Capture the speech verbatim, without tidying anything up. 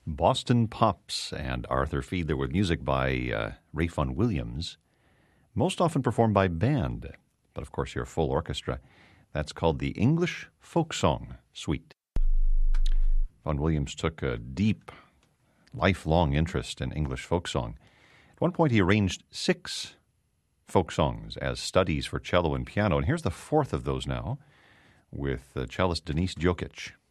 Boston Pops and Arthur Fiedler with music by uh, Ray Vaughan Williams, most often performed by band, but of course your full orchestra. That's called the English Folk Song Suite. Vaughan Williams took a deep, lifelong interest in English folk song. At one point he arranged six folk songs as studies for cello and piano, and here's the fourth of those now with uh, cellist Denise Jokic.